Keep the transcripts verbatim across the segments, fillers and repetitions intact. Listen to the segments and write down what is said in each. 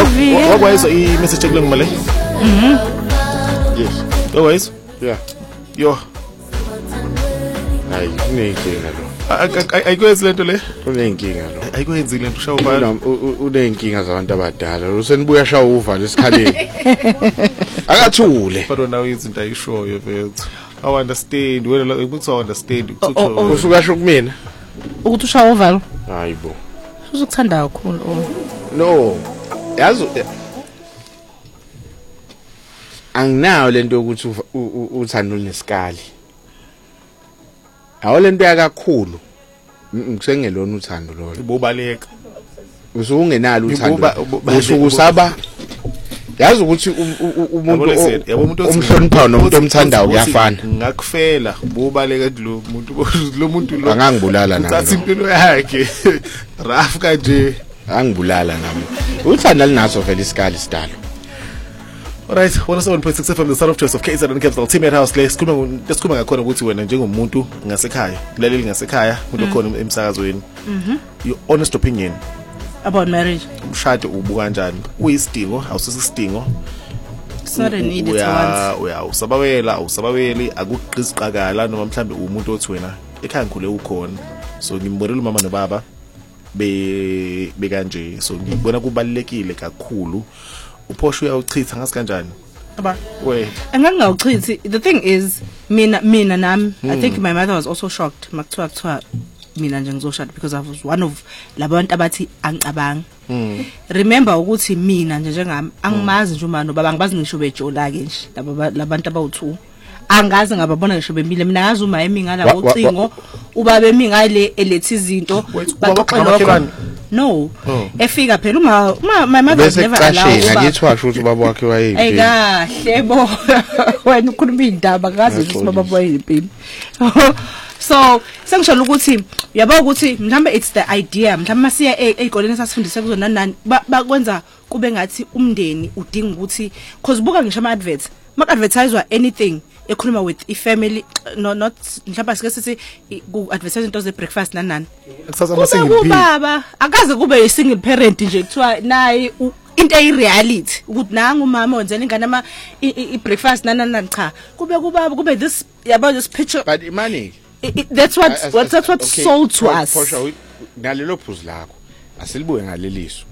Wakwayizwa i-message ekule ngimale? Mhm. Yes. Wakwayizwa? Yeah. Yo. Hayi, unenkinga lo. Ayikwenzi lento le? Unenkinga lo. Ayikwenzi lento ushawa ubani? Unenkinga zabantu abadala. Usenibuya shawa uva lesikhaleni. Akathule. But now izinto ayishoyo mfethu. I understand. Wena la ukuthi I understand. Usukasho kumina? Ukuthi ushawa uvalo? Hayibo. Uzokuthanda kakhulu oh. No. Yazi anginayo lento ukuthi uthando nesikali. Awu lento yakakhulu. Ngisengelona uthando lo. Ubobaleka. Usungenalo uthando. Usukusaba. Yazi ukuthi umuntu omhlonipha nomuntu omthandayo kuyafana. Ngakufela ubobaleka lo muntu lo muntu lo. Angangibulala nami. Uthatha impilo yakhe. Raf kanje. Angibulala nami. Uthanda linaso vele isikali sidalo. Alright, one oh seven point six F M the sound of choice of K Z N Capital Team at House. Let's sikhuluma lesikhuluma ngakhona ukuthi wena njengomuntu ngasekhaya, laleli ngasekhaya, umuntu okhona emsakazweni. Mhm. Your honest opinion about marriage. Umshado ubuka kanjani? Uyisidingo, awusisidingo. It's not a need, it's a want. Uya usabawela, usabaweli akuqisiqakala noma mhlambe umuntu othi wena ekhaya ngikhule ukhona. So ngimbonela umama nobaba be be kanje. So ngibona kubalekile kakhulu. Uphosho uyawuchitha ngasi kanjani? Aba. We. Angangawuchithi. The thing is mina mina nami I think my mother was also shocked makuthiwa kuthiwa mina nje ngizoshada because I was one of labantu abathi angicabanga. Remember ukuthi mina nje njengami angimazi nje uma nobaba ngibazi ngisho bejola ke nje laba labantu abawu-two. Angazi ngababona ngisho bemile mina ngazi uma emi ngala ucingo ubabe emi ngale elethi izinto baxoxela no efika phela uma my mother was never allowed ngathi washo ukuthi baba wakhe wayephi hey kahle bo wena ukhuluma indaba ngazi ukuthi baba wayephi so sengisho ukuthi uyabona ukuthi mhlambe it's the idea mhlambe masiya ezikoleni sasifundise kuzo nani bakwenza kube ngathi umndeni udinga ukuthi cause buka ngisho ama adverts mak advertisewa anything ekhuluma with I family no not mhlawumbe sike sithi ku advertise into ze breakfast nanani kusasa ama single parent baba akaze kube i single parent nje kuthiwa nayi into eyi reality ukuthi nanga umama wenzela ingane ama I breakfast nanani cha kube kubaba kube this about this picture but money that's what uh, what that's what okay. sold to us for sure ngalelo phuzu lakho asilibuye ngaleliso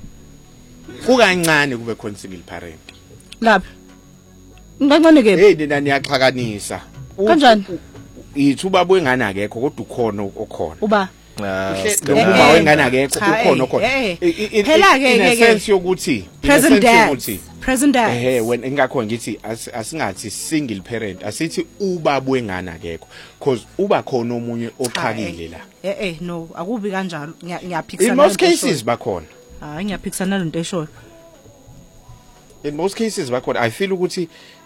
kukancane kube khona single parent lapha ngancane ke hey nina niyaxhakanisa kanjani ithuba bwengane akekho kodwa ukhona okhona uba uma wengane akekho ukhona okhona phela ke sense yokuthi present dad present dad eh when ingakho ngithi asingathi single parent asithi uba bwengane akekho because uba khona omunye oqhakile la eh eh no akubi kanjalo ngiyaphikisana in most cases bakhona hayi ngiyaphikisana lento eshoyo in most cases bakhona I feel ukuthi